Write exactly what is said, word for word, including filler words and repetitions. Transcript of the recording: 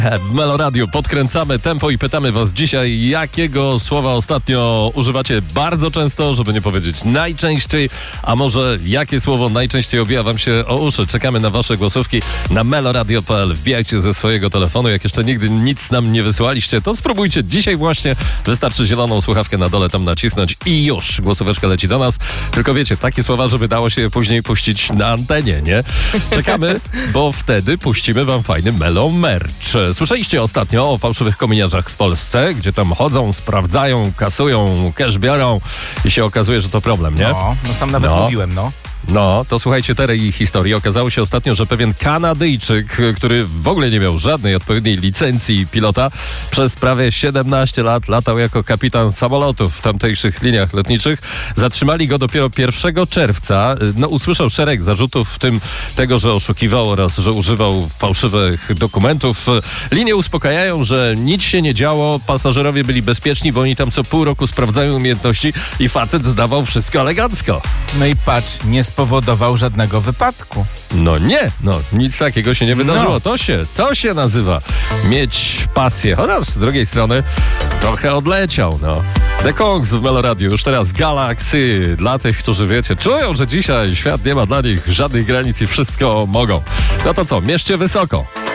W Meloradiu podkręcamy tempo i pytamy was dzisiaj, jakiego słowa ostatnio używacie bardzo często, żeby nie powiedzieć najczęściej, a może jakie słowo najczęściej obija wam się o uszy. Czekamy na wasze głosówki na meloradio kropka p l. Wbijajcie ze swojego telefonu. Jak jeszcze nigdy nic nam nie wysyłaliście, to spróbujcie dzisiaj właśnie. Wystarczy zieloną słuchawkę na dole tam nacisnąć i już głosóweczka leci do nas. Tylko wiecie, takie słowa, żeby dało się je później puścić na antenie, nie? Czekamy, bo wtedy puścimy wam fajny Melo merch. Słyszeliście ostatnio o fałszywych kominiarzach w Polsce, gdzie tam chodzą, sprawdzają, kasują, cash biorą i się okazuje, że to problem, nie? No, no sam nawet No. mówiłem, no. No, to słuchajcie tej historii. Okazało się ostatnio, że pewien Kanadyjczyk, który w ogóle nie miał żadnej odpowiedniej licencji pilota, przez prawie siedemnaście lat latał jako kapitan samolotów w tamtejszych liniach lotniczych. Zatrzymali go dopiero pierwszego czerwca. No, usłyszał szereg zarzutów, w tym tego, że oszukiwał oraz że używał fałszywych dokumentów. Linie uspokajają, że nic się nie działo, pasażerowie byli bezpieczni, bo oni tam co pół roku sprawdzają umiejętności i facet zdawał wszystko elegancko. No i patrz, nie spowodował żadnego wypadku. No nie, no nic takiego się nie wydarzyło. No. To się, to się nazywa mieć pasję. Chociaż z drugiej strony trochę odleciał, no. The Kongs w Meloradiu, już teraz Galaxy. Dla tych, którzy wiecie, czują, że dzisiaj świat nie ma dla nich żadnych granic i wszystko mogą. No to co, mierzcie wysoko.